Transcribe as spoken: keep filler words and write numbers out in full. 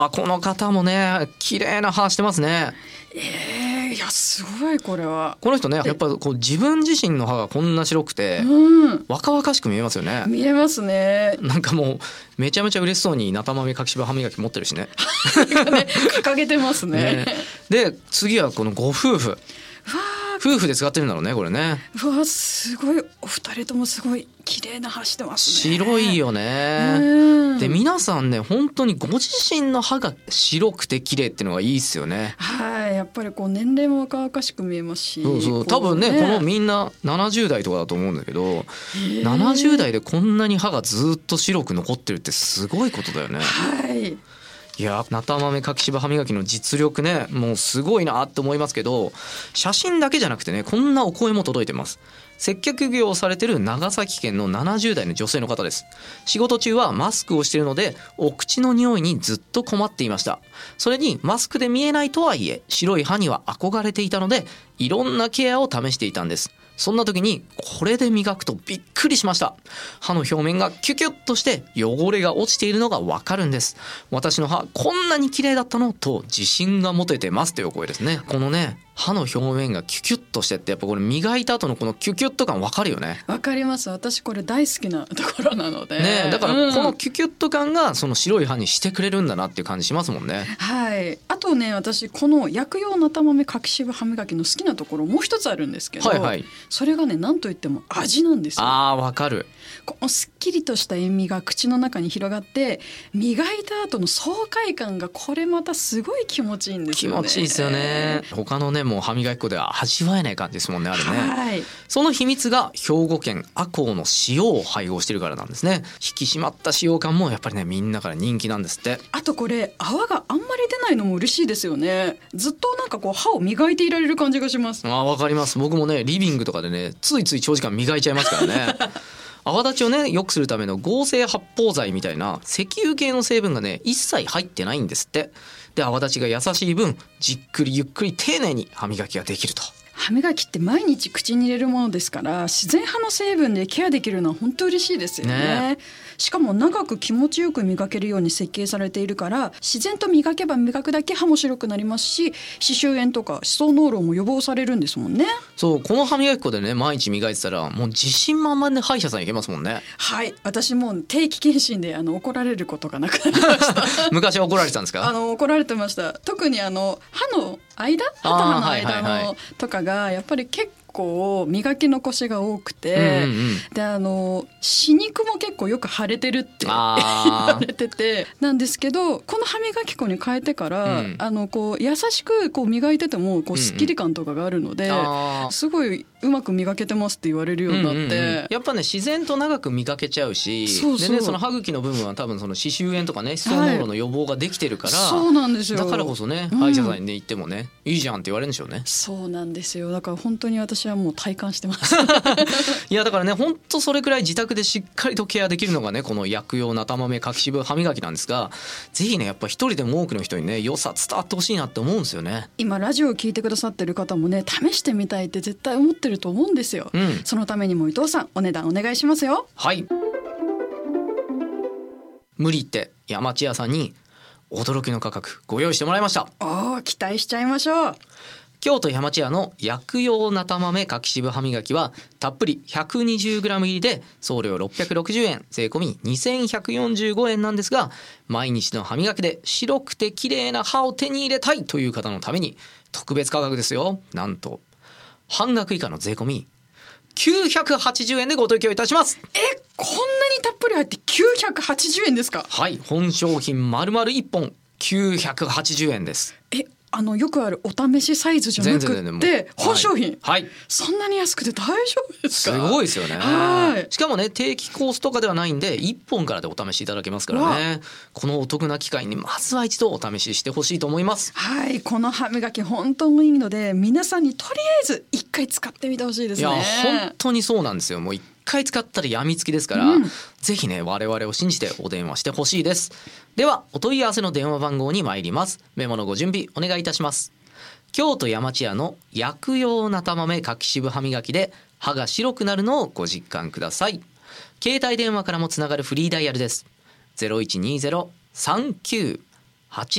あ、この方もね綺麗な歯してますね。 えー、いやすごい。これはこの人ねやっぱこう自分自身の歯がこんな白くて、 うん、 若々しく見えますよね。 見えますね。 なんかもうめちゃめちゃ嬉しそうになたまめかきしば歯磨き持ってるしねね掲げてますね。 ねで次はこのご夫婦。 わ夫婦で使ってるんだろうねこれね。 ーうわすごい。お二人ともすごい綺麗な歯してますね。 白いよね。 うんで皆さんね本当にご自身の歯が白くて綺麗っていうのがいいですよね。 はい、やっぱりこう年齢も若々しく見えますし。 そうそう、多分ねこのみんなななじゅう代とかだと思うんだけど、ななじゅう代でこんなに歯がずっと白く残ってるってすごいことだよね。 はい。 いやなたまめかきしば歯磨きの実力ねもうすごいなって思いますけど、写真だけじゃなくてねこんなお声も届いてます。接客業をされてる長崎県のななじゅう代の女性の方です。仕事中はマスクをしているのでお口の匂いにずっと困っていました。それにマスクで見えないとはいえ白い歯には憧れていたのでいろんなケアを試していたんです。そんな時にこれで磨くとびっくりしました。歯の表面がキュキュッとして汚れが落ちているのがわかるんです。私の歯こんなに綺麗だったのと自信が持ててますという声ですね。このね歯の表面がキュキュッとしてってやっぱこれ磨いた後のこのキュキュッと感わかるよね。 わかります。私これ大好きなところなのでねだからこのキュキュッと感がその白い歯にしてくれるんだなっていう感じしますもんね。 はい。あとね私この薬用なたまめかきしば歯磨きの好きなところもう一つあるんですけど、 はいはい、 それがね何といっても味なんですよ。 あーわかる。 このすっきりとした塩味が口の中に広がって磨いた後の爽快感がこれまたすごい気持ちいいんですよね。 気持ちいいですよね。他のねもう歯磨き粉では味わえない感じですもんねあれね。 はい。 その秘密が兵庫県赤穂の塩を配合してるからなんですね。引き締まった使用感もやっぱりねみんなから人気なんですって。 あとこれ泡があんまり出ないのも嬉しいですよね。ずっとなんかこう歯を磨いていられる感じがします。 あわかります。僕もねリビングとかでねついつい長時間磨いちゃいますからね泡立ちをね良くするための合成発泡剤みたいな石油系の成分がね一切入ってないんですって。で泡立ちが優しい分じっくりゆっくり丁寧に歯磨きができると。 歯磨きって毎日口に入れるものですから自然派の成分でケアできるのは本当嬉しいですよ ね, ねしかも長く気持ちよく磨けるように設計されているから自然と磨けば磨くだけ歯も白くなりますし歯周炎とか歯槽膿漏も予防されるんですもんね。 そうこの歯磨き粉でね毎日磨いてたらもう自信満々で歯医者さん行けますもんね。 はい私もう定期検診であの怒られることがなくなりました昔は怒られてたんですか？ あの怒られてました。特にあの歯の間歯と歯の間の、はいはいはい、とかがやっぱり結構磨き残しが多くて、うんうんうん、であの歯肉も結構よく腫れてるって言われててなんですけどこの歯磨き粉に変えてから、うん、あのこう優しくこう磨いててもこうスッキリ感とかがあるので、うんうん、すごいうまく磨けてますって言われるようになって、うんうんうん、 やっぱね自然と長く磨けちゃうしそうそうで、ね、その歯茎の部分は多分その歯周炎とかね歯槽膿漏の予防ができてるから、はい、 そうなんですよ。 だからこそね、うん、歯医者さんに行ってもねいいじゃんって言われるんでしょうね。 そうなんですよ。だから本当に私はもう体感してますいやだからね本当それくらい自宅でしっかりとケアできるのがねこの薬用なたまめかきしば歯磨きなんですが、ぜひねやっぱ一人でも多くの人にね良さ伝わってほしいなって思うんですよね。 今ラジオを聞いてくださってる方もね試してみたいって絶対思ってると思うんですよ、うん、そのためにも伊藤さんお値段お願いしますよ。 はい無理言って山地屋さんに驚きの価格ご用意してもらいました。 おー期待しちゃいましょう。 京都山地屋の薬用なたまめかきしば歯磨きはたっぷり ひゃくにじゅうグラム 入りで送料ろっぴゃくろくじゅうえん税込みにせんひゃくよんじゅうごえんなんですが、毎日の歯磨きで白くて綺麗な歯を手に入れたいという方のために特別価格ですよ。なんと半額以下の税込みきゅうひゃくはちじゅうえんでご提供いたします。 えこんなにたっぷり入ってきゅうひゃくはちじゅうえんですか？ はい本商品丸々いっぽんきゅうひゃくはちじゅうえんです。 えあのよくあるお試しサイズじゃなくって本商品、はい、そんなに安くて大丈夫ですか？ すごいですよね。はいしかもね定期コースとかではないんでいっぽんからでお試しいただけますからね。このお得な機会にまずは一度お試ししてほしいと思います。 はいこの歯磨き本当にいいので皆さんにとりあえず一回使ってみてほしいですね。 いや本当にそうなんですよ。もう一回使ったらやみつきですから、うん、ぜひね我々を信じてお電話してほしいです。ではお問い合わせの電話番号に参ります。メモのご準備お願いいたします。京都山地屋の薬用なたまめかきしば歯磨きで歯が白くなるのをご実感ください。携帯電話からもつながるフリーダイヤルです。 ゼロいちにゼロ さんきゅうはち